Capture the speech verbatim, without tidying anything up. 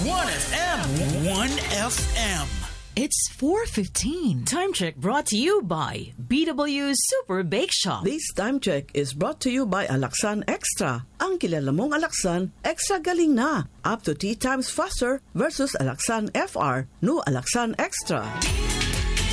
one F M. one F M. It's four fifteen. Time check brought to you by B W Super Bake Shop. This time check is brought to you by Alaksan Extra. Ang kilala mong Alaksan, extra galing na. Up to three times faster versus Alaksan F R. No Alaksan Extra.